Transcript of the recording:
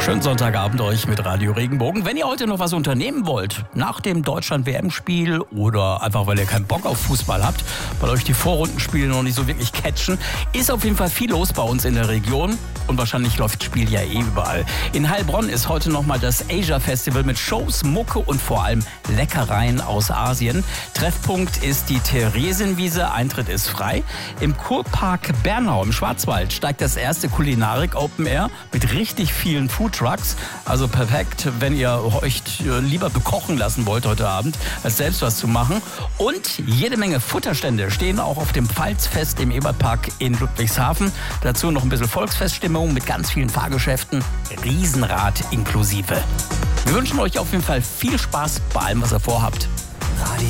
Schönen Sonntagabend euch mit Radio Regenbogen. Wenn ihr heute noch was unternehmen wollt, nach dem Deutschland-WM-Spiel oder einfach weil ihr keinen Bock auf Fußball habt, weil euch die Vorrundenspiele noch nicht so wirklich catchen, ist auf jeden Fall viel los bei uns in der Region und wahrscheinlich läuft das Spiel ja überall. In Heilbronn ist heute nochmal das Asia Festival mit Shows, Mucke und vor allem Leckereien aus Asien. Treffpunkt ist die Theresienwiese, Eintritt ist frei. Im Kurpark Bernau im Schwarzwald steigt das erste Kulinarik Open Air mit richtig vielen Foodtrucks. Also perfekt, wenn ihr euch lieber bekochen lassen wollt heute Abend, als selbst was zu machen. Und jede Menge Futterstände stehen auch auf dem Pfalzfest im Ebertpark in Ludwigshafen. Dazu noch ein bisschen Volksfeststimmung mit ganz vielen Fahrgeschäften, Riesenrad inklusive. Wir wünschen euch auf jeden Fall viel Spaß bei allem, was ihr vorhabt. Radio